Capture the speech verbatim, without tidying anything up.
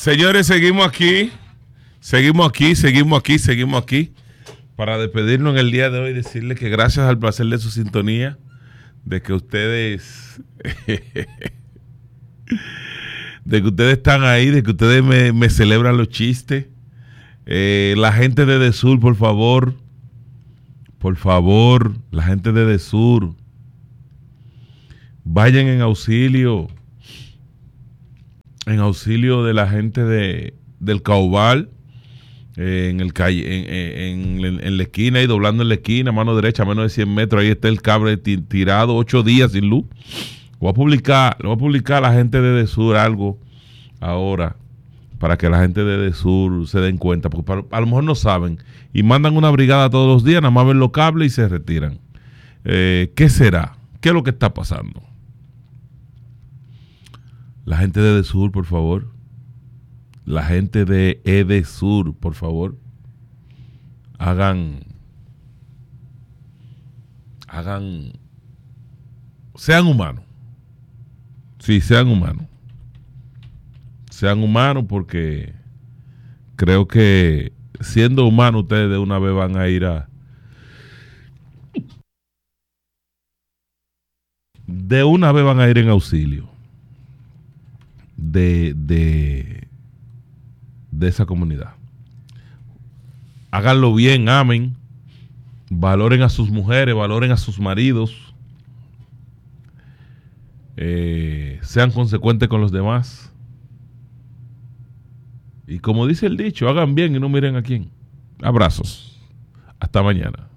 Señores, seguimos aquí, seguimos aquí, seguimos aquí, seguimos aquí. Para despedirnos en el día de hoy, decirles que gracias al placer de su sintonía, de que ustedes, de que ustedes están ahí, de que ustedes me, me celebran los chistes. Eh, la gente de Edesur, por favor, por favor, la gente de Edesur, vayan en auxilio, en auxilio de la gente de, del Caubal, eh, en el calle, en, en, en, en la esquina y doblando en la esquina, mano derecha, a menos de cien metros, ahí está el cable tirado, ocho días sin luz. Voy a publicar, lo voy a publicar a la gente de Edesur algo ahora, para que la gente de Edesur se den cuenta, porque para, a lo mejor no saben, y mandan una brigada todos los días, nada más ven los cables y se retiran. Eh, ¿Qué será? ¿Qué es lo que está pasando? La gente de Edesur, por favor. La gente de Edesur, por favor. Hagan, hagan, sean humanos. Sí, sean humanos. Sean humanos porque creo que siendo humanos ustedes de una vez van a ir a de una vez van a ir en auxilio de de de esa comunidad. Háganlo bien, amen, valoren a sus mujeres, valoren a sus maridos, eh, sean consecuentes con los demás. Y como dice el dicho, hagan bien y no miren a quién. Abrazos. Hasta mañana.